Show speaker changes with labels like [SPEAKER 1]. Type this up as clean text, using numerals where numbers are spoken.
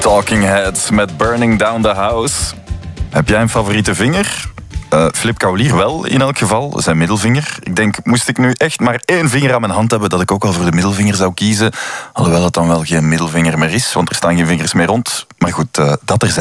[SPEAKER 1] Talking Heads met Burning Down the House. Heb jij een favoriete vinger? Flip Kaulier wel, in elk geval. Zijn middelvinger. Ik denk, moest ik nu echt maar 1 vinger aan mijn hand hebben, dat ik ook al voor de middelvinger zou kiezen. Alhoewel het dan wel geen middelvinger meer is, want er staan geen vingers meer rond. Maar goed, dat er zijn.